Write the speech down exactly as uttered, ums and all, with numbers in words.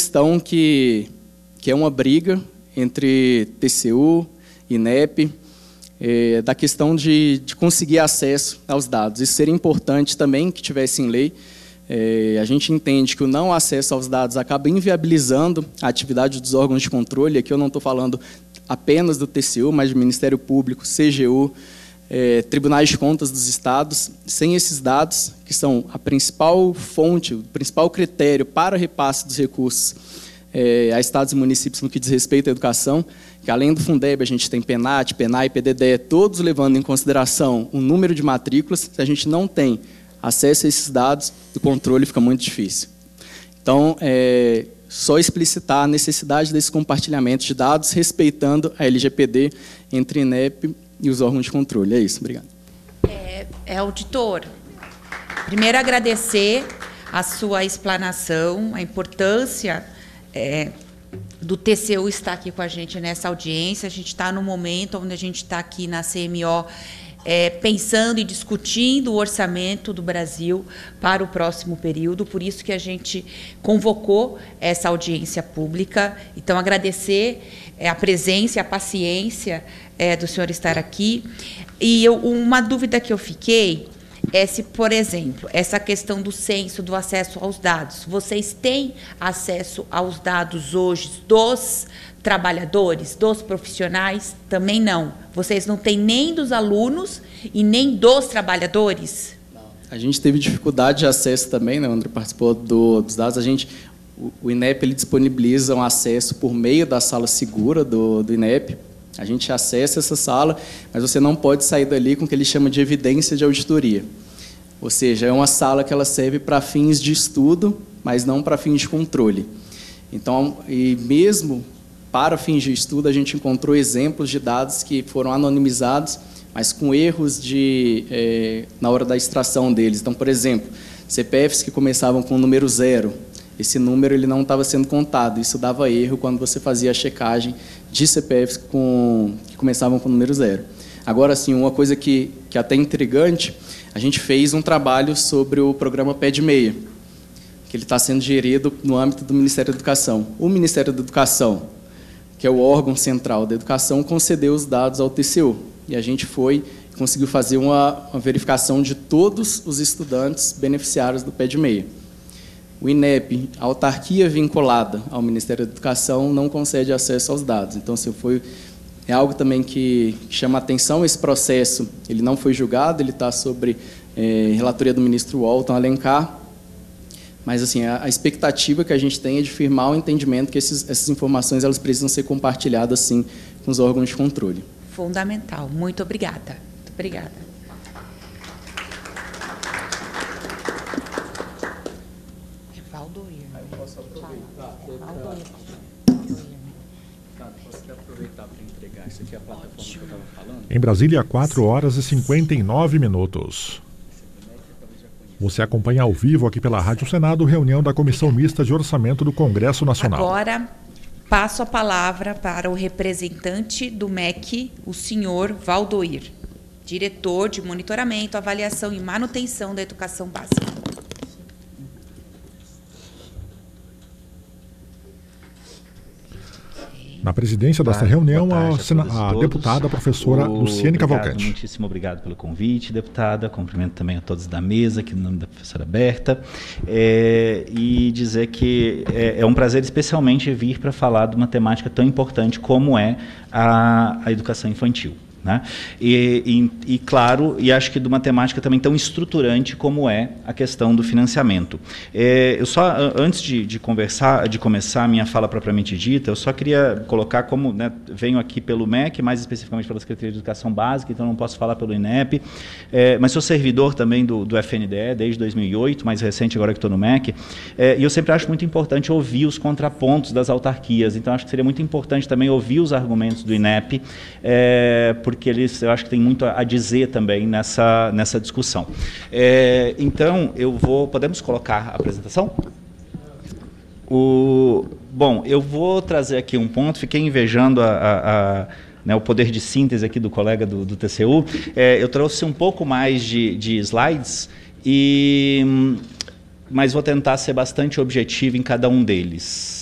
questão que, que é uma briga entre T C U, INEP, é, da questão de, de conseguir acesso aos dados. Isso seria importante também que tivesse em lei. É, a gente entende que o não acesso aos dados acaba inviabilizando a atividade dos órgãos de controle. Aqui eu não estou falando apenas do T C U, mas do Ministério Público, C G U, é, Tribunais de Contas dos Estados. Sem esses dados, que são a principal fonte, o principal critério para repasse dos recursos é, a estados e municípios no que diz respeito à educação, que além do Fundeb a gente tem PENAT, PENAI, P D D E, todos levando em consideração o número de matrículas. Se a gente não tem acesso a esses dados, o controle fica muito difícil. Então, é, só explicitar a necessidade desse compartilhamento de dados, respeitando a L G P D entre INEP e os órgãos de controle. É isso, obrigado. É, é auditor, primeiro agradecer a sua explanação, a importância é, do T C U estar aqui com a gente nessa audiência. A gente está no momento onde a gente está aqui na C M O é, pensando e discutindo o orçamento do Brasil para o próximo período, por isso que a gente convocou essa audiência pública. Então, agradecer é, a presença e a paciência é, do senhor estar aqui. E eu, uma dúvida que eu fiquei é se, por exemplo, essa questão do censo, do acesso aos dados, vocês têm acesso aos dados hoje dos trabalhadores, dos profissionais? Também não. Vocês não têm nem dos alunos e nem dos trabalhadores? Não. A gente teve dificuldade de acesso também, né? O André participou do, dos dados. A gente, o, o INEP ele disponibiliza um acesso por meio da sala segura do, do INEP. A gente acessa essa sala, mas você não pode sair dali com o que ele chama de evidência de auditoria. Ou seja, é uma sala que ela serve para fins de estudo, mas não para fins de controle. Então, e mesmo para fins de estudo, a gente encontrou exemplos de dados que foram anonimizados, mas com erros de, é, na hora da extração deles. Então, por exemplo, C P Fs que começavam com o número zero, esse número ele não estava sendo contado. Isso dava erro quando você fazia a checagem de C P Fs com, que começavam com o número zero. Agora, sim, uma coisa que, que é até intrigante, a gente fez um trabalho sobre o programa P E D meia, que ele está sendo gerido no âmbito do Ministério da Educação. O Ministério da Educação, que é o órgão central da educação, concedeu os dados ao T C U. E a gente foi e conseguiu fazer uma, uma verificação de todos os estudantes beneficiários do P E D meia. O INEP, a autarquia vinculada ao Ministério da Educação, não concede acesso aos dados. Então, se foi, é algo também que chama a atenção. Esse processo ele não foi julgado, ele está sobre é, relatoria do ministro Walton Alencar. Mas, assim, a, a expectativa que a gente tem é de firmar o entendimento que esses, essas informações elas precisam ser compartilhadas, sim, com os órgãos de controle. Fundamental. Muito obrigada. Muito obrigada. Em Brasília, quatro horas e cinquenta e nove minutos. Você acompanha ao vivo aqui pela Rádio Senado, reunião da Comissão Mista de Orçamento do Congresso Nacional. Agora, passo a palavra para o representante do M E C, o senhor Valdoir, diretor de monitoramento, avaliação e manutenção da educação básica. Na presidência desta reunião, a, a, a deputada, a professora o, Luciene Cavalcante. Muitíssimo obrigado pelo convite, deputada. Cumprimento também a todos da mesa, aqui no nome da professora Berta. É, e dizer que é, é um prazer especialmente vir para falar de uma temática tão importante como é a, a educação infantil. Né? E, e, e, claro, e acho que de uma temática também tão estruturante como é a questão do financiamento. É, eu só, antes de, de, conversar, de começar a minha fala propriamente dita, eu só queria colocar como, né, venho aqui pelo M E C, mais especificamente pela Secretaria de Educação Básica, então não posso falar pelo INEP, é, mas sou servidor também do, do F N D E desde dois mil e oito, mais recente agora que estou no M E C, é, e eu sempre acho muito importante ouvir os contrapontos das autarquias, então acho que seria muito importante também ouvir os argumentos do INEP, é, porque eles, eu acho que tem muito a dizer também nessa, nessa discussão. É, então, eu vou... Podemos colocar a apresentação? O, bom, eu vou trazer aqui um ponto, fiquei invejando a, a, a, né, o poder de síntese aqui do colega do, do T C U. É, eu trouxe um pouco mais de, de slides, e, mas vou tentar ser bastante objetivo em cada um deles.